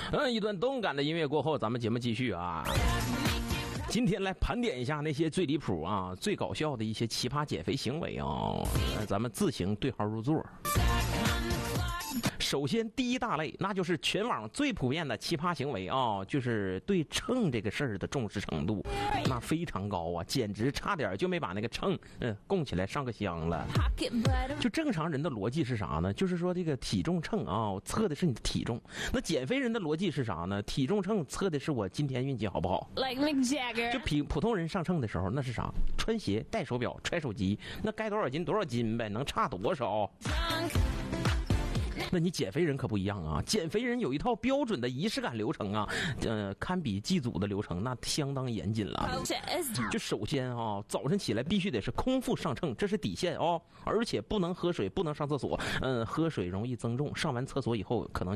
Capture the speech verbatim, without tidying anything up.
嗯，一段动感的音乐过后，咱们节目继续啊。今天来盘点一下那些最离谱啊、最搞笑的一些奇葩减肥行为啊，咱们自行对号入座。首先，第一大类，那就是全网最普遍的奇葩行为啊，就是对秤这个事儿的重视程度，那非常高啊，简直差点就没把那个秤嗯供起来上个香了。就正常人的逻辑是啥呢？就是说这个体重秤啊，测的是你的体重。那减肥人的逻辑是啥呢？体重秤测的是我今天运气好不好。 Like Mick Jagger。 就普普通人上秤的时候，那是啥？穿鞋、戴手表、揣手机，那该多少斤多少斤呗，能差多少？那你减肥人可不一样啊！减肥人有一套标准的仪式感流程啊，呃，堪比祭祖的流程，那相当严谨了。就首先啊，早晨起来必须得是空腹上秤，这是底线哦，而且不能喝水，不能上厕所。嗯，喝水容易增重，上完厕所以后可能